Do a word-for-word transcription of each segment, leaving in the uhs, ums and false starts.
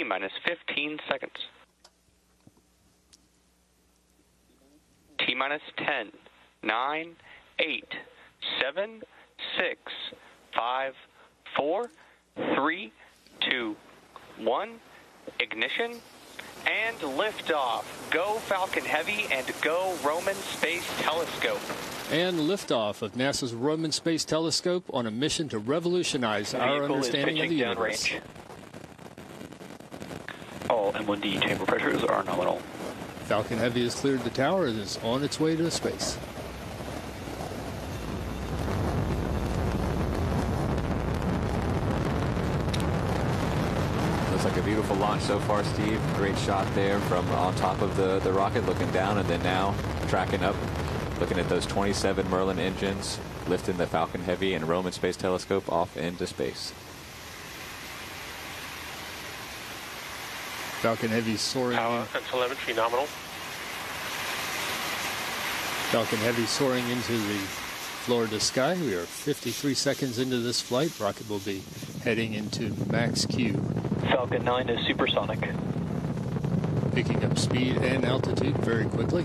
minus fifteen seconds. T minus ten, nine, eight, seven, six, five, four, three, two, one. Ignition and liftoff. Go Falcon Heavy and go Roman Space Telescope. And liftoff of NASA's Roman Space Telescope on a mission to revolutionize our understanding of the universe. All M one D chamber pressures are nominal. Falcon Heavy has cleared the tower and is on its way to space. Looks like a beautiful launch so far, Steve. Great shot there from on top of the, the rocket, looking down, and then now tracking up, looking at those twenty-seven Merlin engines, lifting the Falcon Heavy and Roman Space Telescope off into space. Falcon Heavy soaring. Power and telemetry nominal. Falcon Heavy soaring into the Florida sky. We are fifty-three seconds into this flight. Rocket will be heading into max Q. Falcon nine is supersonic. Picking up speed and altitude very quickly.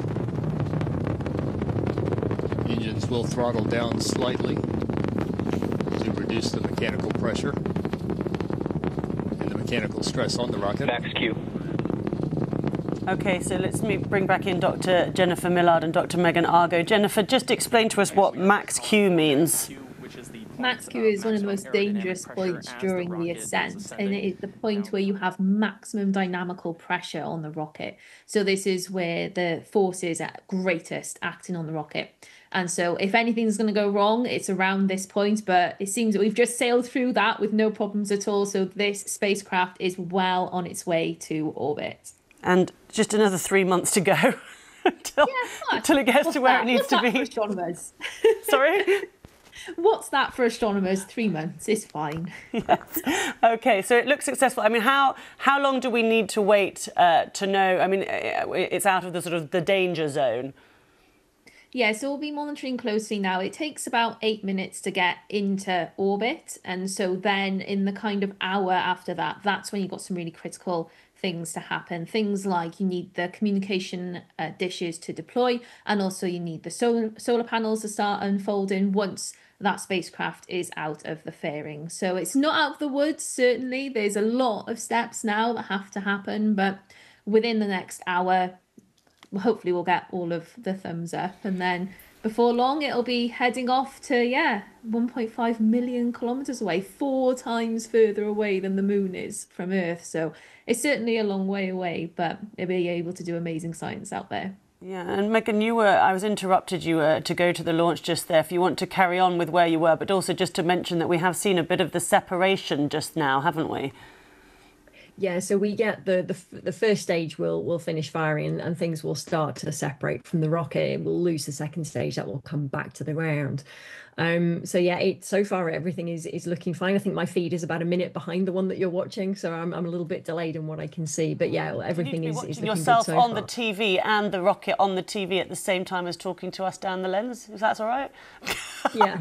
Engines will throttle down slightly to reduce the mechanical pressure and the mechanical stress on the rocket. Max Q. Okay, so let's bring back in Doctor Jennifer Millard and Doctor Megan Argo. Jennifer, just explain to us what max Q means. Max Q is one of the most dangerous points during the ascent, and it is the point where you have maximum dynamical pressure on the rocket. So this is where the force is at greatest acting on the rocket. And so if anything's going to go wrong, it's around this point, but it seems that we've just sailed through that with no problems at all. So this spacecraft is well on its way to orbit. And just another three months to go until, yeah, until it gets What's to where that? it needs What's to that be. For astronomers? Sorry? What's that for astronomers? Three months is fine. Yes. Okay, so it looks successful. I mean, how how long do we need to wait uh, to know? I mean, it's out of the sort of the danger zone. Yeah, so we'll be monitoring closely now. It takes about eight minutes to get into orbit. And so then in the kind of hour after that, that's when you've got some really critical things to happen. Things like you need the communication uh, dishes to deploy, and also you need the solar, solar panels to start unfolding once that spacecraft is out of the fairing. So it's not out of the woods, certainly. There's a lot of steps now that have to happen, but within the next hour, hopefully we'll get all of the thumbs up, and then before long it'll be heading off to yeah one point five million kilometers away, four times further away than the moon is from Earth. So it's certainly a long way away, but it'll be able to do amazing science out there. Yeah, and Megan, you were, I was interrupted you uh, to go to the launch just there. If you want to carry on with where you were, but also just to mention that we have seen a bit of the separation just now, haven't we? Yeah, so we get the the, the first stage will will finish firing, and, and things will start to separate from the rocket. We'll lose the second stage, that will come back to the ground. Um, so yeah, it, so far everything is is looking fine. I think my feed is about a minute behind the one that you're watching, so I'm I'm a little bit delayed in what I can see. But yeah, everything is, is looking yourself good so on far. the T V and the rocket on the T V at the same time as talking to us down the lens. Is that all right? Yeah.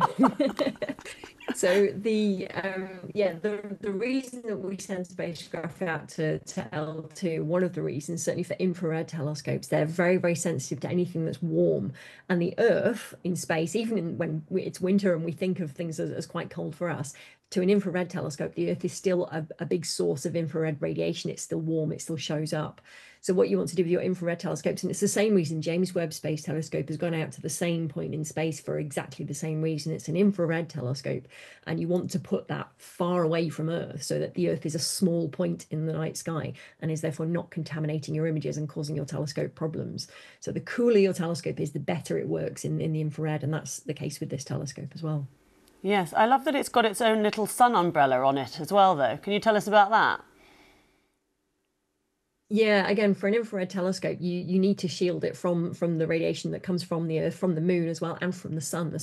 So the um, yeah the the reason that we send spacecraft out to, to L two, one of the reasons, certainly for infrared telescopes, they're very very sensitive to anything that's warm, and the Earth in space, even in, when it's winter and we think of things as, as quite cold for us, to an infrared telescope, the Earth is still a, a big source of infrared radiation. It's still warm, it still shows up. So what you want to do with your infrared telescopes, and it's the same reason James Webb Space Telescope has gone out to the same point in space for exactly the same reason. It's an infrared telescope, and you want to put that far away from Earth so that the Earth is a small point in the night sky and is therefore not contaminating your images and causing your telescope problems. So the cooler your telescope is, the better it works in, in the infrared, and that's the case with this telescope as well. Yes, I love that it's got its own little sun umbrella on it as well, though. Can you tell us about that? Yeah, again, for an infrared telescope, you, you need to shield it from, from the radiation that comes from the Earth, from the moon as well, and from the sun. The